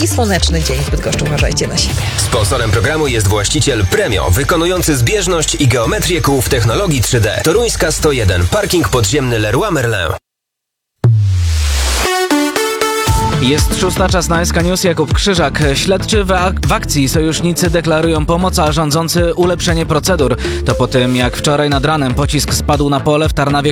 i słoneczny dzień w Bydgoszczy. Uważajcie na siebie. Sponsorem programu jest właściciel Premio, wykonujący zbieżność i geometrię kół w technologii 3D. Toruńska 101, parking podziemny Leroy Merlin. Jest 6, czas na SK News. Jakub Krzyżak. Śledczy w akcji. Sojusznicy deklarują pomoc, a rządzący ulepszenie procedur. To po tym, jak wczoraj nad ranem pocisk spadł na pole w Tarnawie